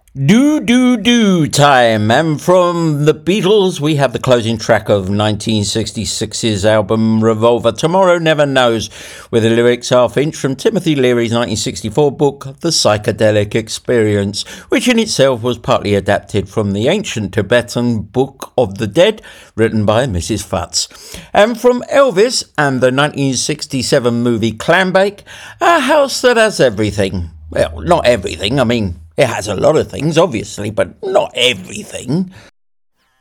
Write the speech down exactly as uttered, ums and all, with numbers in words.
Do, do, do time. And from the Beatles, we have the closing track of nineteen sixty-six's album Revolver, Tomorrow Never Knows, with the lyrics half inch from Timothy Leary's nineteen sixty-four book, The Psychedelic Experience, which in itself was partly adapted from the ancient Tibetan Book of the Dead, written by Missus Futz. And from Elvis and the nineteen sixty-seven movie Clambake, A House That Has Everything. Well, not everything, I mean, it has a lot of things, obviously, but not everything.